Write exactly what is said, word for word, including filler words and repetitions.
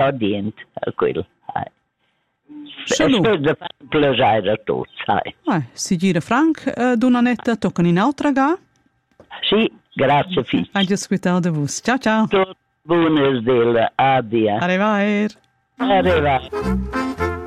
niente a quello. Salut. Spero di fare un piacere a tutti, sai. Eh, si gira Frank, uh, Donanetta, tocca in altra ga? Sì, grazie figlio. Hai già ascoltato di voi. Ciao ciao. Tutto buono, addio. Arrivederci. Arrivederci.